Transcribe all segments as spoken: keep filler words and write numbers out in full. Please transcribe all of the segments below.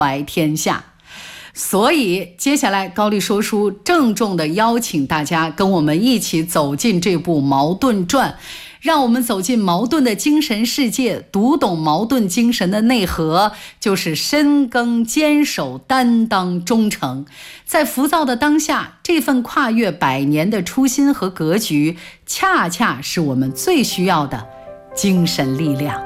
怀天下。所以接下来高丽说书郑重地邀请大家跟我们一起走进这部《茅盾传》，让我们走进茅盾的精神世界，读懂茅盾精神的内核，就是深耕坚守，担当忠诚。在浮躁的当下，这份跨越百年的初心和格局，恰恰是我们最需要的精神力量。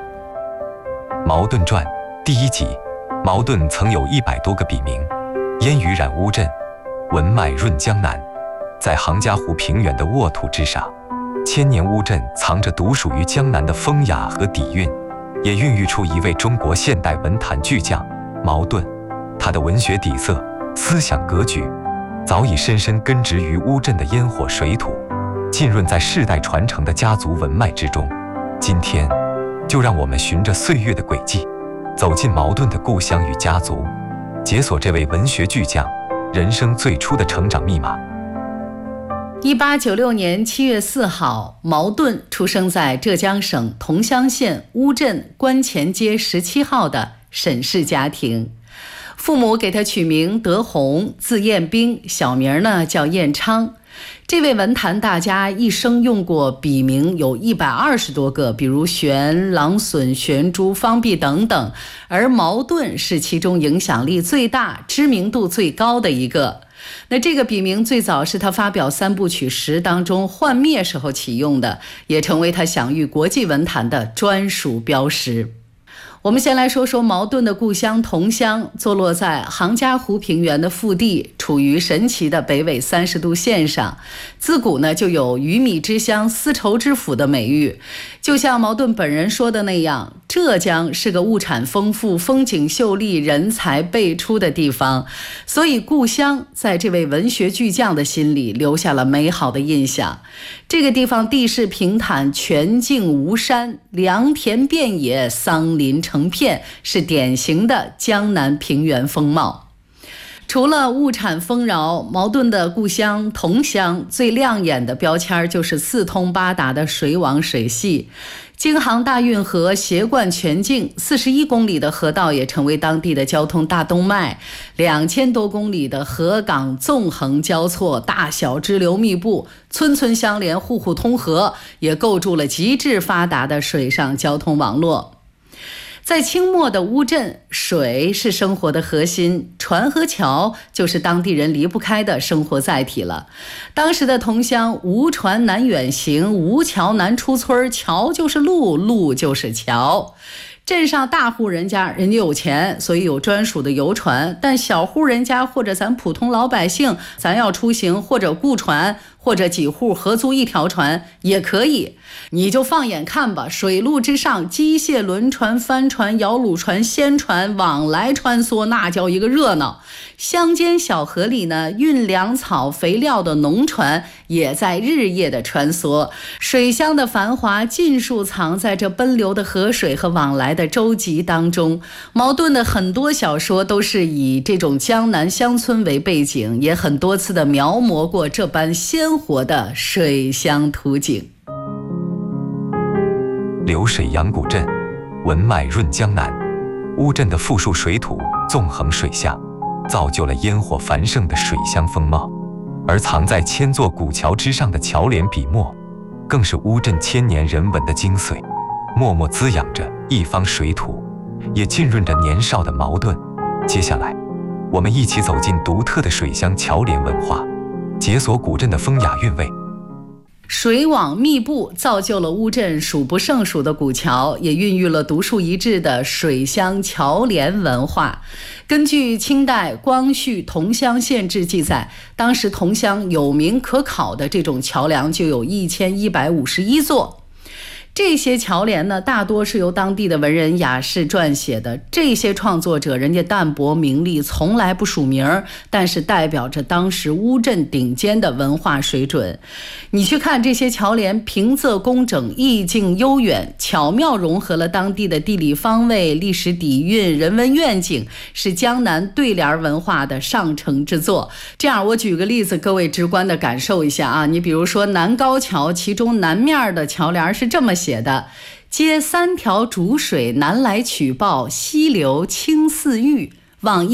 《茅盾传》第一集，茅盾曾有一百多个笔名，烟雨染乌镇，文脉润江南。在杭嘉湖平原的沃土之上，千年乌镇藏着独属于江南的风雅和底蕴，也孕育出一位中国现代文坛巨匠茅盾。他的文学底色、思想格局，早已深深根植于乌镇的烟火水土，浸润在世代传承的家族文脉之中。今天，就让我们循着岁月的轨迹，走进茅盾的故乡与家族，解锁这位文学巨匠人生最初的成长密码。 一八九六年七月四号，茅盾出生在浙江省桐乡县乌镇关前街十七号的沈氏家庭。父母给他取名德宏，字彦兵，小名呢叫彦昌。这位文坛大家一生用过笔名有一百二十多个，比如玄、郎隼、玄珠、方弼等等，而茅盾是其中影响力最大、知名度最高的一个。那这个笔名最早是他发表三部曲时当中幻灭时候启用的，也成为他享誉国际文坛的专属标识。我们先来说说茅盾的故乡桐乡，坐落在杭嘉湖平原的腹地，处于神奇的北纬三十度线上。自古呢就有鱼米之乡、丝绸之府的美誉。就像茅盾本人说的那样，浙江是个物产丰富、风景秀丽、人才辈出的地方，所以故乡在这位文学巨匠的心里留下了美好的印象。这个地方地势平坦，全境无山，良田遍野，桑林成片，是典型的江南平原风貌。除了物产丰饶，茅盾的故乡桐乡最亮眼的标签就是四通八达的水网水系。京杭大运河斜贯全境，四十一公里的河道也成为当地的交通大动脉，两千多公里的河港纵横交错，大小支流密布，村村相连，户户通河，也构筑了极致发达的水上交通网络。在清末的乌镇，水是生活的核心，船和桥就是当地人离不开的生活载体了。当时的桐乡无船难远行，无桥难出村，桥就是路，路就是桥。镇上大户人家人家有钱，所以有专属的游船，但小户人家或者咱普通老百姓，咱要出行或者雇船，或者几户合租一条船也可以。你就放眼看吧，水路之上，机械轮船、帆船、摇橹船、仙船往来穿梭，那叫一个热闹。乡间小河里呢，运粮草肥料的农船也在日夜的穿梭。水乡的繁华尽数藏在这奔流的河水和往来的舟楫当中。茅盾的很多小说都是以这种江南乡村为背景，也很多次的描摹过这般鲜活的水乡图景。 流水阳谷镇，文脉润江南。乌镇的富庶水土、纵横水巷，造就了烟火繁盛的水乡风貌，而藏在千座古桥之上的桥联笔墨，更是乌镇千年人文的精髓，默默滋养着一方水土，也浸润着年少的茅盾。接下来，我们一起走进独特的水乡桥联文化，解锁古镇的风雅韵味。 水网密布，造就了乌镇数不胜数的古桥，也孕育了独树一帜的水乡桥联文化。根据清代光绪桐乡县志记载，当时桐乡有名可考的这种桥梁就有一千一百五十一座。这些桥联呢，大多是由当地的文人雅士撰写的。这些创作者人家淡泊名利，从来不署名，但是代表着当时乌镇顶尖的文化水准。你去看这些桥联，平仄工整，意境悠远，巧妙融合了当地的地理方位、历史底蕴、人文愿景，是江南对联文化的上乘之作。这样，我举个例子，各位直观的感受一下啊。你比如说南高桥，其中南面的桥联是这么写的：接三条逐水南来取报，西流清似玉， 网易